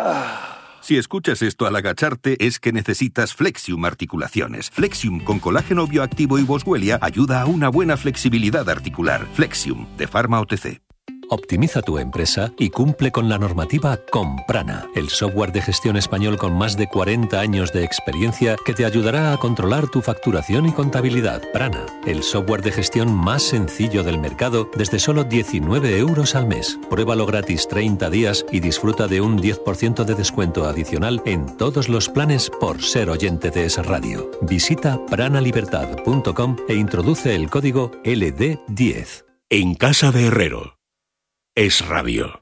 Si escuchas esto al agacharte, es que necesitas Flexium Articulaciones. Flexium con colágeno bioactivo y boswellia ayuda a una buena flexibilidad articular. Flexium, de Pharma OTC. Optimiza tu empresa y cumple con la normativa con Prana, el software de gestión español con más de 40 años de experiencia que te ayudará a controlar tu facturación y contabilidad. Prana, el software de gestión más sencillo del mercado desde solo 19 euros al mes. Pruébalo gratis 30 días y disfruta de un 10% de descuento adicional en todos los planes por ser oyente de Es Radio. Visita pranalibertad.com e introduce el código LD10. En casa de Herrero. Es Radio.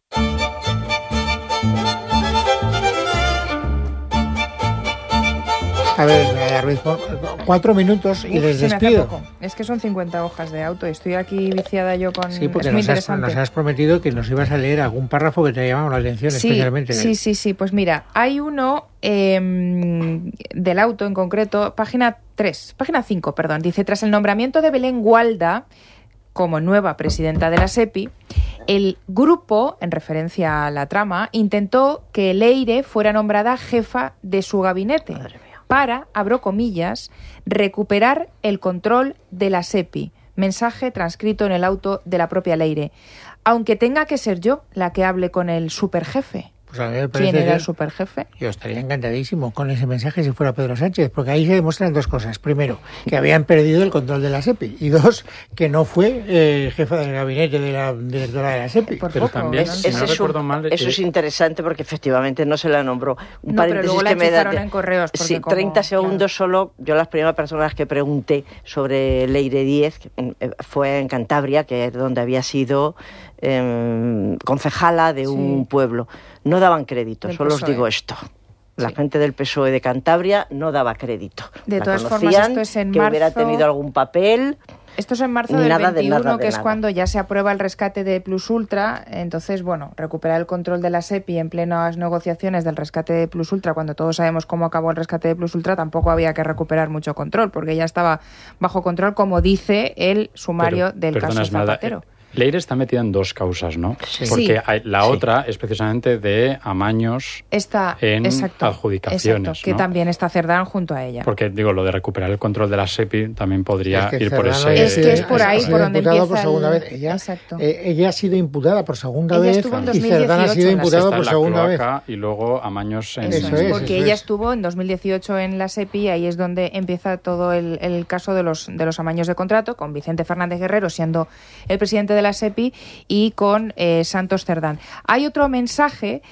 A ver, Ruiz, 4 minutos y les despido. Es que son 50 hojas de auto y estoy aquí viciada yo con... Sí, porque es muy interesante. Nos has prometido que nos ibas a leer algún párrafo que te ha llamado la atención especialmente. Sí. Pues mira, hay uno del auto en concreto, página 5, dice: tras el nombramiento de Belén Gualda como nueva presidenta de la SEPI, el grupo, en referencia a la trama, intentó que Leire fuera nombrada jefa de su gabinete para, abro comillas, recuperar el control de la SEPI. Mensaje transcrito en el auto de la propia Leire. Aunque tenga que ser yo la que hable con el superjefe. Pues a mí me parece ¿Quién era el superjefe? Yo estaría encantadísimo con ese mensaje si fuera Pedro Sánchez, porque ahí se demuestran dos cosas. Primero, que habían perdido el control de la SEPI. Y dos, que no fue jefa del gabinete de la directora de la SEPI. Pero también, si no recuerdo mal... Eso es interesante porque efectivamente no se la nombró. Pero luego la enchufaron en correos. Sí, 30 segundos solo. Yo las primeras personas que pregunté sobre Leire Díez fue en Cantabria, que es donde había sido concejala de un pueblo. No daban crédito, solo os digo esto. La gente del PSOE de Cantabria no daba crédito. De todas formas, esto es en que marzo... hubiera tenido algún papel... Esto es en marzo del 21, que es cuando ya se aprueba el rescate de Plus Ultra. Entonces, recuperar el control de la SEPI en plenas negociaciones del rescate de Plus Ultra, cuando todos sabemos cómo acabó el rescate de Plus Ultra, tampoco había que recuperar mucho control, porque ya estaba bajo control, como dice el sumario del caso Zapatero. Leire está metida en dos causas, ¿no? Sí. Porque la otra es precisamente de amaños en adjudicaciones. Exacto, que también está Cerdán junto a ella. Porque, lo de recuperar el control de la SEPI también podría ir por ese... Es que es por ahí, por donde empieza por segunda vez. Ella ha sido imputada por segunda vez y Cerdán ha sido imputado por segunda vez. Y luego amaños en... Porque ella estuvo en 2018 en la SEPI y ahí es donde empieza todo el caso de los amaños de contrato, con Vicente Fernández Guerrero siendo el presidente de la SEPI y con Santos Cerdán. Hay otro mensaje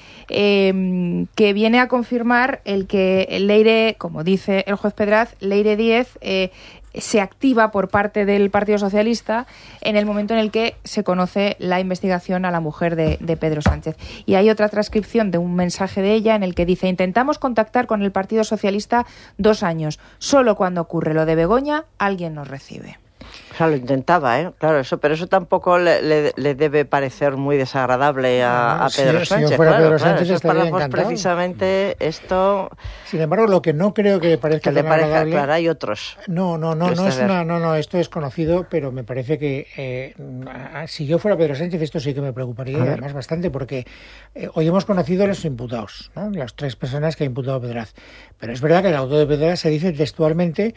que viene a confirmar el que Leire, como dice el juez Pedraz, Leire Díez se activa por parte del Partido Socialista en el momento en el que se conoce la investigación a la mujer de Pedro Sánchez. Y hay otra transcripción de un mensaje de ella en el que dice: intentamos contactar con el Partido Socialista 2 años. Solo cuando ocurre lo de Begoña, alguien nos recibe. O sea, lo intentaba, Claro, pero eso tampoco le debe parecer muy desagradable a Pedro Sánchez. Si fuera Pedro Sánchez estaría encantado. Precisamente esto... Sin embargo, lo que no creo que parezca tan agradable... Claro, hay otros. No, esto es conocido, pero me parece que si yo fuera Pedro Sánchez esto sí que me preocuparía, además bastante, porque hoy hemos conocido a los imputados, ¿no? Las 3 personas que ha imputado Pedraz. Pero es verdad que en el auto de Pedraz se dice textualmente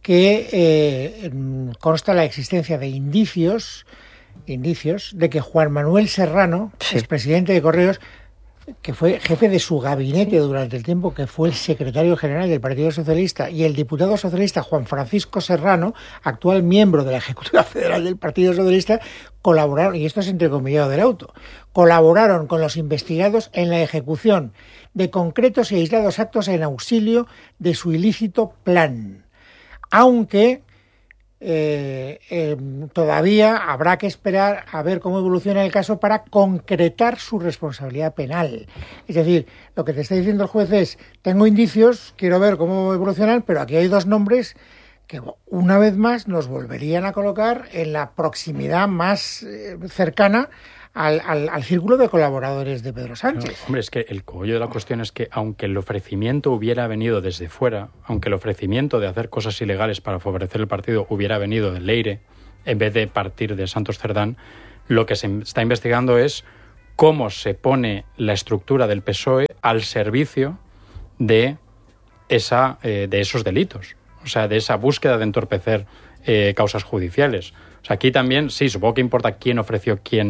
que consta la existencia de indicios de que Juan Manuel Serrano, expresidente de Correos, que fue jefe de su gabinete durante el tiempo que fue el secretario general del Partido Socialista, y el diputado socialista Juan Francisco Serrano, actual miembro de la Ejecutiva Federal del Partido Socialista, colaboraron, y esto es entrecomillado del auto, colaboraron con los investigados en la ejecución de concretos y aislados actos en auxilio de su ilícito plan. Aunque todavía habrá que esperar a ver cómo evoluciona el caso para concretar su responsabilidad penal. Es decir, lo que te está diciendo el juez es: tengo indicios, quiero ver cómo evolucionan, pero aquí hay 2 nombres que una vez más nos volverían a colocar en la proximidad más cercana al círculo de colaboradores de Pedro Sánchez. No, hombre, es que el cogollo de la cuestión es que aunque el ofrecimiento hubiera venido desde fuera, aunque el ofrecimiento de hacer cosas ilegales para favorecer el partido hubiera venido de Leire, en vez de partir de Santos Cerdán, lo que se está investigando es cómo se pone la estructura del PSOE al servicio de esos delitos, o sea, de esa búsqueda de entorpecer causas judiciales. O sea, aquí también, sí, supongo que importa quién ofreció qué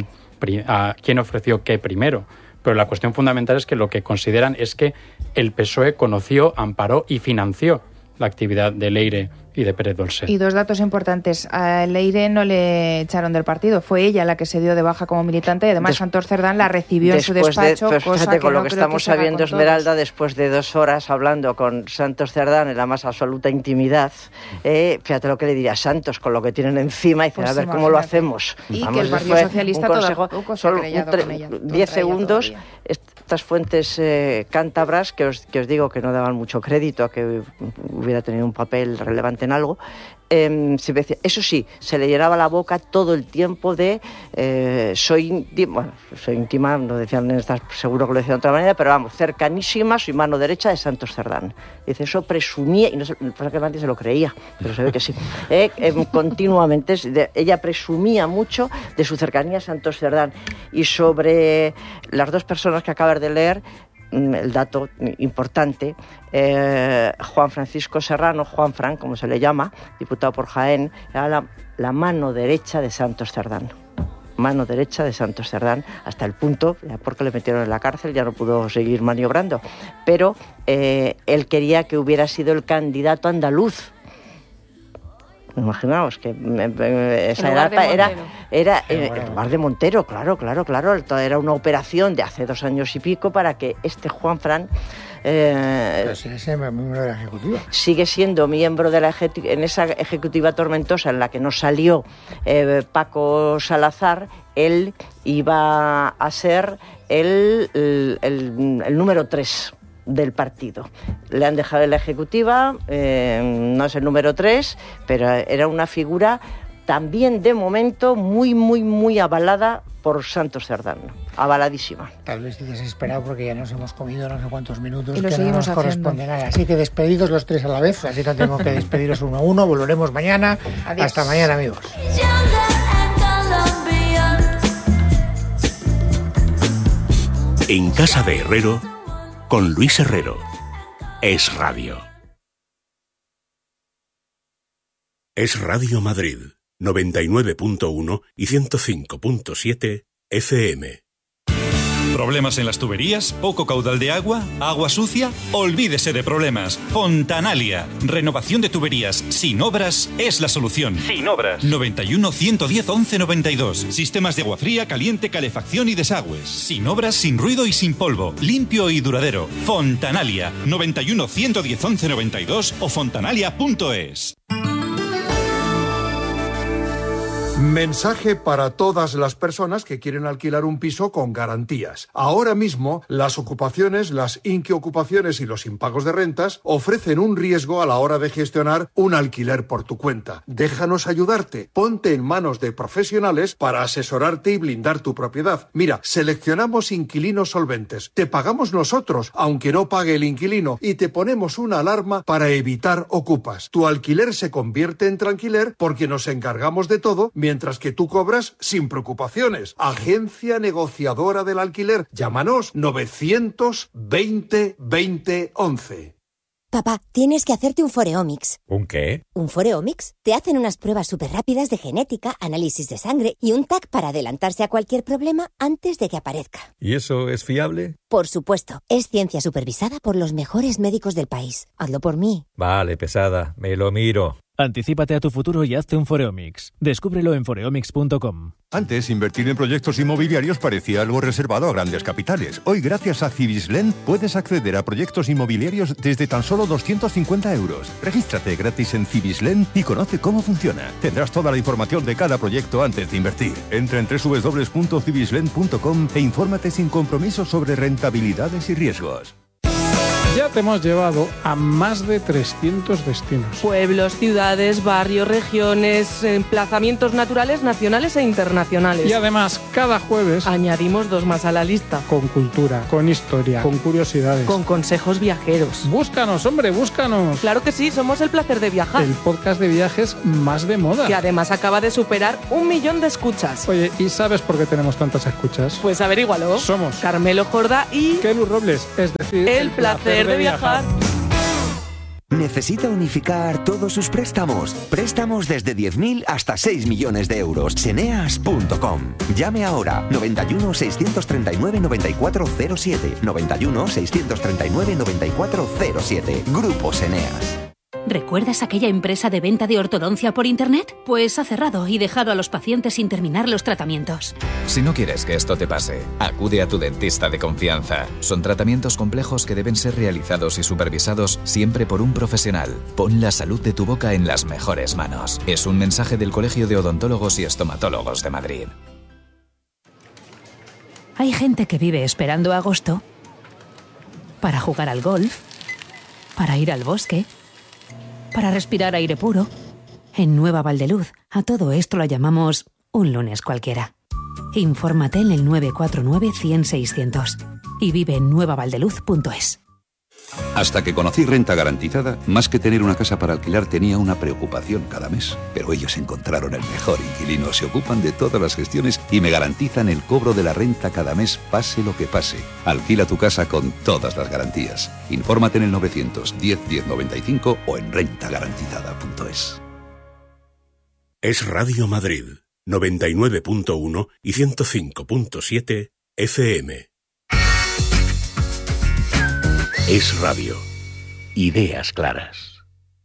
primero, pero la cuestión fundamental es que lo que consideran es que el PSOE conoció, amparó y financió la actividad de Leire y de Pérez Dolcet. Y dos datos importantes. A Leire no le echaron del partido, fue ella la que se dio de baja como militante y además Santos Cerdán la recibió en su despacho. Fíjate, con lo que estamos sabiendo, Esmeralda, después de 2 horas hablando con Santos Cerdán en la más absoluta intimidad, fíjate lo que le diría Santos con lo que tienen encima y dicen, pues a ver cómo lo hacemos. Y vamos, que el Partido Socialista tampoco se ha creyado con ella. 10 segundos. Estas fuentes cántabras, que os digo que no daban mucho crédito a que hubiera tenido un papel relevante en algo, eso sí, se le llenaba la boca todo el tiempo de soy íntima, no decían, seguro que lo decían de otra manera, pero vamos, cercanísima, soy mano derecha de Santos Cerdán. Dice, eso presumía, y no sé, que nadie se lo creía, pero se ve que sí, continuamente, ella presumía mucho de su cercanía a Santos Cerdán. Y sobre las 2 personas que acabas de leer, el dato importante, Juan Francisco Serrano, Juanfran, como se le llama, diputado por Jaén, era la mano derecha de Santos Cerdán. Mano derecha de Santos Cerdán, hasta el punto, ya porque le metieron en la cárcel, ya no pudo seguir maniobrando, pero él quería que hubiera sido el candidato andaluz. Imaginaos que esa era en lugar de Montero, claro. Era una operación de hace 2 años y pico para que Juanfran pero sigue siendo miembro de la Ejecutiva. Sigue siendo miembro de en esa Ejecutiva tormentosa en la que no salió Paco Salazar. Él iba a ser el número 3 del partido. Le han dejado en la Ejecutiva, no es el número 3, pero era una figura también de momento muy avalada por Santos Cerdán, avaladísima. Tal vez desesperado porque ya nos hemos comido no sé cuántos minutos y lo que no nos corresponde nada. Así que despedidos los 3 a la vez, así que tengo que despediros uno a uno. Volveremos mañana. Adiós. Hasta mañana, amigos. En casa de Herrero, con Luis Herrero. Es Radio. Es Radio Madrid, 99.1 y 105.7 FM. ¿Problemas en las tuberías? ¿Poco caudal de agua? ¿Agua sucia? Olvídese de problemas. Fontanalia. Renovación de tuberías sin obras es la solución. Sin obras. 91 110 11 92. Sistemas de agua fría, caliente, calefacción y desagües. Sin obras, sin ruido y sin polvo. Limpio y duradero. Fontanalia. 91 110 11 92 o fontanalia.es. Mensaje para todas las personas que quieren alquilar un piso con garantías. Ahora mismo, las ocupaciones, las inquiocupaciones y los impagos de rentas ofrecen un riesgo a la hora de gestionar un alquiler por tu cuenta. Déjanos ayudarte. Ponte en manos de profesionales para asesorarte y blindar tu propiedad. Mira, seleccionamos inquilinos solventes. Te pagamos nosotros, aunque no pague el inquilino, y te ponemos una alarma para evitar ocupas. Tu alquiler se convierte en tranquiler porque nos encargamos de todo, mientras que tú cobras sin preocupaciones. Agencia negociadora del alquiler. Llámanos 920 20 11. Papá, tienes que hacerte un Foreomics. ¿Un qué? ¿Un Foreomics? Te hacen unas pruebas súper rápidas de genética, análisis de sangre y un TAC para adelantarse a cualquier problema antes de que aparezca. ¿Y eso es fiable? Por supuesto. Es ciencia supervisada por los mejores médicos del país. Hazlo por mí. Vale, pesada. Me lo miro. Anticípate a tu futuro y hazte un Foreomics. Descúbrelo en foreomics.com. Antes, invertir en proyectos inmobiliarios parecía algo reservado a grandes capitales. Hoy, gracias a Cibislen, puedes acceder a proyectos inmobiliarios desde tan solo 250 euros. Regístrate gratis en Cibislen y conoce cómo funciona. Tendrás toda la información de cada proyecto antes de invertir. Entra en www.cibislen.com e infórmate sin compromiso sobre rentabilidades y riesgos. Ya te hemos llevado a más de 300 destinos. Pueblos, ciudades, barrios, regiones, emplazamientos naturales, nacionales e internacionales. Y además, cada jueves añadimos 2 más a la lista. Con cultura, con historia, con curiosidades, con consejos viajeros. Búscanos, hombre, búscanos. Claro que sí, somos El Placer de Viajar. El podcast de viajes más de moda. Que además acaba de superar 1 millón de escuchas. Oye, ¿y sabes por qué tenemos tantas escuchas? Pues averígualo. Somos Carmelo Jordá y Kenu Robles, es decir, El Placer de Viajar. ¿Necesita unificar todos sus préstamos? Préstamos desde 10.000 hasta 6 millones de euros. Ceneas.com. Llame ahora 91 639 9407. 91 639 9407. Grupo Ceneas. ¿Recuerdas aquella empresa de venta de ortodoncia por Internet? Pues ha cerrado y dejado a los pacientes sin terminar los tratamientos. Si no quieres que esto te pase, acude a tu dentista de confianza. Son tratamientos complejos que deben ser realizados y supervisados siempre por un profesional. Pon la salud de tu boca en las mejores manos. Es un mensaje del Colegio de Odontólogos y Estomatólogos de Madrid. Hay gente que vive esperando agosto para jugar al golf, para ir al bosque, para respirar aire puro. En Nueva Valdeluz, a todo esto lo llamamos un lunes cualquiera. Infórmate en el 949 100 600 y vive en nuevavaldeluz.es. Hasta que conocí Renta Garantizada, más que tener una casa para alquilar tenía una preocupación cada mes. Pero ellos encontraron el mejor inquilino, se ocupan de todas las gestiones y me garantizan el cobro de la renta cada mes, pase lo que pase. Alquila tu casa con todas las garantías. Infórmate en el 910 1095 o en rentagarantizada.es. Es Radio Madrid, 99.1 y 105.7 FM. Es Radio. Ideas claras.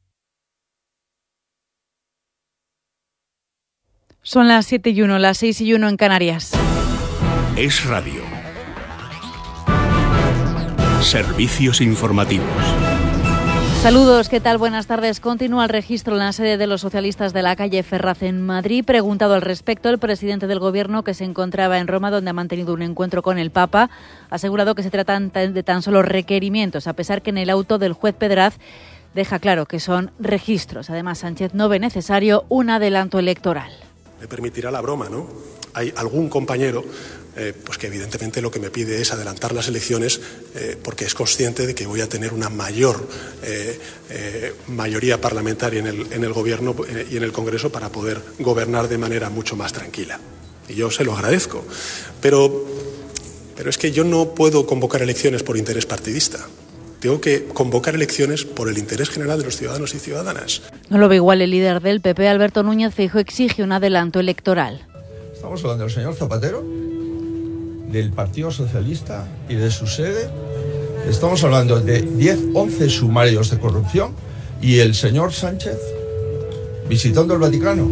Son las 7:01, las 6:01 en Canarias. Es Radio. Servicios informativos. Saludos, ¿qué tal? Buenas tardes. Continúa el registro en la sede de los socialistas de la calle Ferraz en Madrid. Preguntado al respecto, el presidente del Gobierno, que se encontraba en Roma, donde ha mantenido un encuentro con el Papa, ha asegurado que se tratan de tan solo requerimientos, a pesar que en el auto del juez Pedraz deja claro que son registros. Además, Sánchez no ve necesario un adelanto electoral. Me permitirá la broma, ¿no? Hay algún compañero pues que evidentemente lo que me pide es adelantar las elecciones porque es consciente de que voy a tener una mayor mayoría parlamentaria en el Gobierno y en el Congreso para poder gobernar de manera mucho más tranquila. Y yo se lo agradezco. Pero es que yo no puedo convocar elecciones por interés partidista. Tengo que convocar elecciones por el interés general de los ciudadanos y ciudadanas. No lo ve igual el líder del PP, Alberto Núñez Feijóo, exige un adelanto electoral. Estamos hablando del señor Zapatero, del Partido Socialista y de su sede. Estamos hablando de 11 sumarios de corrupción y el señor Sánchez visitando el Vaticano.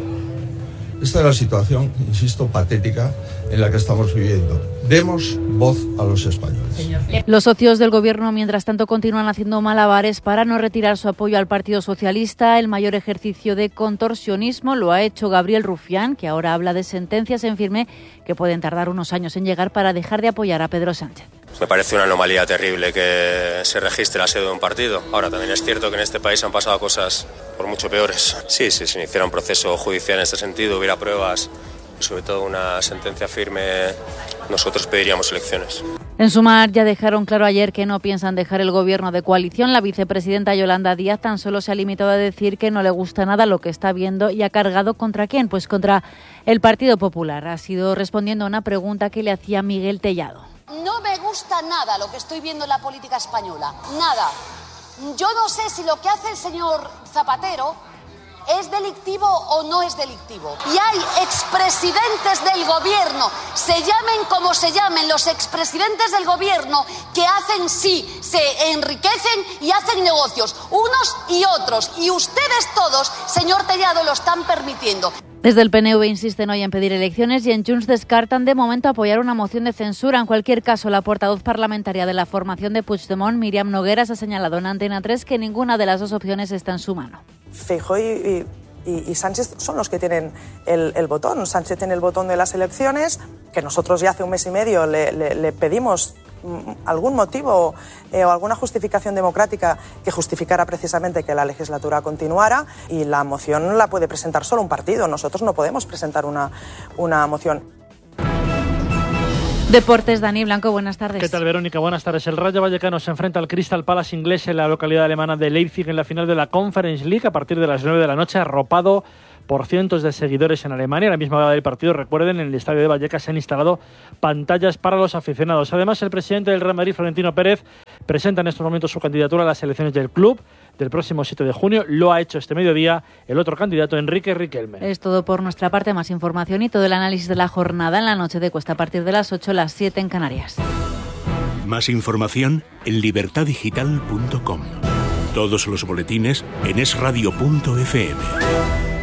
Esta es la situación, insisto, patética en la que estamos viviendo. Demos voz a los españoles. Los socios del Gobierno, mientras tanto, continúan haciendo malabares para no retirar su apoyo al Partido Socialista. El mayor ejercicio de contorsionismo lo ha hecho Gabriel Rufián, que ahora habla de sentencias en firme que pueden tardar unos años en llegar para dejar de apoyar a Pedro Sánchez. Me parece una anomalía terrible que se registre la sede de un partido. Ahora, también es cierto que en este país han pasado cosas por mucho peores. Sí, si se iniciara un proceso judicial en este sentido, hubiera pruebas y sobre todo una sentencia firme, nosotros pediríamos elecciones. En Sumar ya dejaron claro ayer que no piensan dejar el gobierno de coalición. La vicepresidenta Yolanda Díaz tan solo se ha limitado a decir que no le gusta nada lo que está viendo y ha cargado ¿contra quién? Pues contra el Partido Popular. Ha sido respondiendo a una pregunta que le hacía Miguel Tellado. No me gusta nada lo que estoy viendo en la política española, nada. Yo no sé si lo que hace el señor Zapatero ¿es delictivo o no es delictivo? Y hay expresidentes del gobierno, se llamen como se llamen, los expresidentes del gobierno que hacen sí, se enriquecen y hacen negocios, unos y otros. Y ustedes todos, señor Tellado, lo están permitiendo. Desde el PNV insisten hoy en pedir elecciones y en Junts descartan de momento apoyar una moción de censura. En cualquier caso, la portavoz parlamentaria de la formación de Puigdemont, Míriam Nogueras, ha señalado en Antena 3 que ninguna de las dos opciones está en su mano. Feijóo y Sánchez son los que tienen el botón. Sánchez tiene el botón de las elecciones, que nosotros ya hace un mes y medio le pedimos algún motivo o alguna justificación democrática que justificara precisamente que la legislatura continuara, y la moción la puede presentar solo un partido. Nosotros no podemos presentar una moción. Deportes, Dani Blanco, buenas tardes. ¿Qué tal, Verónica? Buenas tardes. El Rayo Vallecano se enfrenta al Crystal Palace inglés en la localidad alemana de Leipzig en la final de la Conference League a partir de las 9 de la noche, arropado por cientos de seguidores en Alemania. A la misma hora del partido, recuerden, en el estadio de Vallecas se han instalado pantallas para los aficionados. Además, el presidente del Real Madrid, Florentino Pérez, presenta en estos momentos su candidatura a las elecciones del club del próximo 7 de junio. Lo ha hecho este mediodía el otro candidato, Enrique Riquelme. Es todo por nuestra parte. Más información y todo el análisis de la jornada en la noche de Cuesta a partir de las 8, las 7 en Canarias. Más información en libertadigital.com. Todos los boletines en esradio.fm.